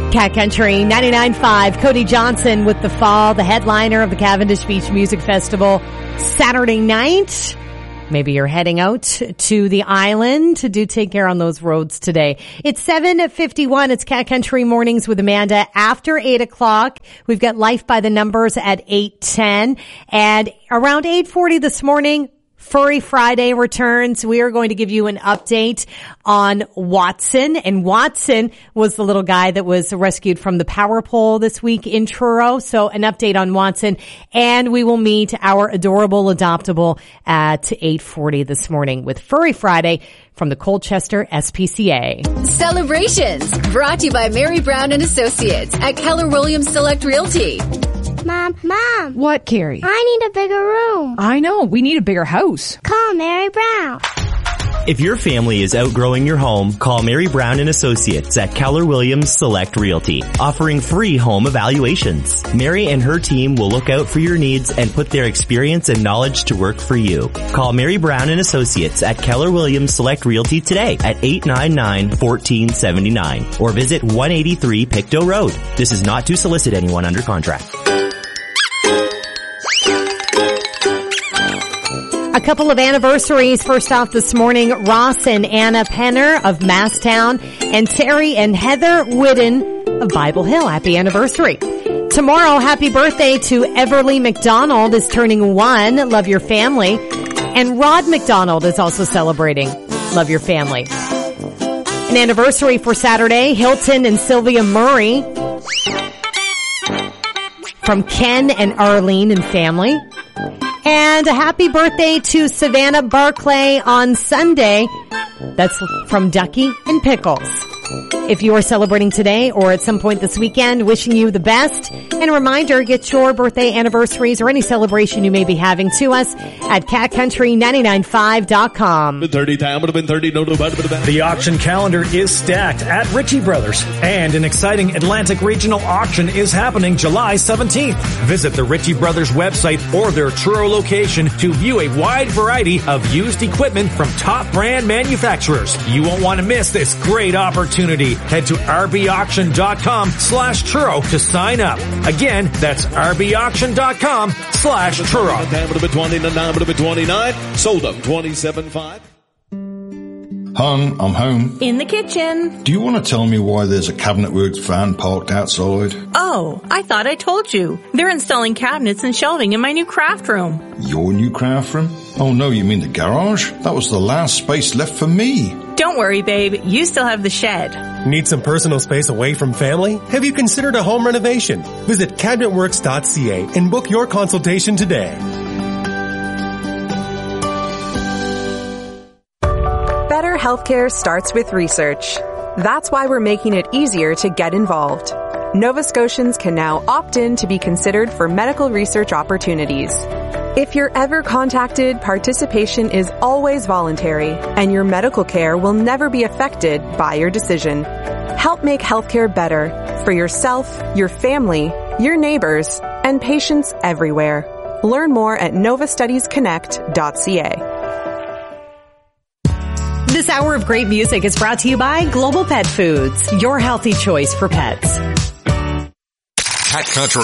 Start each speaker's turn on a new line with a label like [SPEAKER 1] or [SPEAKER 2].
[SPEAKER 1] Cat Country 99.5. Cody Johnson with The Fall, the headliner of the Cavendish Beach Music Festival Saturday night. Maybe you're heading out to the island to do take care on those roads today. It's 7:51. It's Cat Country Mornings with Amanda. After 8 o'clock, we've got Life by the Numbers at 8:10. And around 8:40 this morning, Furry Friday returns. We are going to give you an update on Watson. And Watson was the little guy that was rescued from the power pole this week in Truro. So an update on Watson. And we will meet our adorable adoptable at 8:40 this morning with Furry Friday from the Colchester SPCA.
[SPEAKER 2] Celebrations brought to you by Mary Brown and Associates at Keller Williams Select Realty.
[SPEAKER 3] Mom.
[SPEAKER 4] What, Carrie?
[SPEAKER 3] I need a bigger room.
[SPEAKER 4] I know. We need a bigger house.
[SPEAKER 3] Call Mary Brown.
[SPEAKER 5] If your family is outgrowing your home, call Mary Brown and Associates at Keller Williams Select Realty, offering free home evaluations. Mary and her team will look out for your needs and put their experience and knowledge to work for you. Call Mary Brown and Associates at Keller Williams Select Realty today at 899-1479 or visit 183 Pictou Road. This is not to solicit anyone under contract.
[SPEAKER 1] A couple of anniversaries. First off this morning, Ross and Anna Penner of Masstown and Terry and Heather Whidden of Bible Hill. Happy anniversary. Tomorrow, happy birthday to Everly McDonald is turning 1. Love your family. And Rod McDonald is also celebrating. Love your family. An anniversary for Saturday, Hilton and Sylvia Murray from Ken and Arlene and family. And a happy birthday to Savannah Barclay on Sunday. That's from Ducky and Pickles. If you are celebrating today or at some point this weekend, wishing you the best. And a reminder, get your birthday anniversaries or any celebration you may be having to us at catcountry995.com.
[SPEAKER 6] The auction calendar is stacked at Ritchie Brothers, and an exciting Atlantic Regional Auction is happening July 17th. Visit the Ritchie Brothers website or their Truro location to view a wide variety of used equipment from top brand manufacturers. You won't want to miss this great opportunity. Head to rbauction.com/Truro to sign up. Again, that's rbauction.com/Truro.
[SPEAKER 7] 29, sold them 27.5.
[SPEAKER 8] Hon, I'm home.
[SPEAKER 9] In the kitchen.
[SPEAKER 8] Do you want to tell me why there's a Cabinet Works van parked outside?
[SPEAKER 9] Oh, I thought I told you. They're installing cabinets and shelving in my new craft room.
[SPEAKER 8] Your new craft room? Oh no, you mean the garage? That was the last space left for me.
[SPEAKER 9] Don't worry, babe. You still have the shed.
[SPEAKER 10] Need some personal space away from family? Have you considered a home renovation? Visit cabinetworks.ca and book your consultation today.
[SPEAKER 11] Better healthcare starts with research. That's why we're making it easier to get involved. Nova Scotians can now opt in to be considered for medical research opportunities. If you're ever contacted, participation is always voluntary, and your medical care will never be affected by your decision. Help make healthcare better for yourself, your family, your neighbors, and patients everywhere. Learn more at novastudiesconnect.ca.
[SPEAKER 1] This hour of great music is brought to you by Global Pet Foods, your healthy choice for pets.
[SPEAKER 12] Cat Country.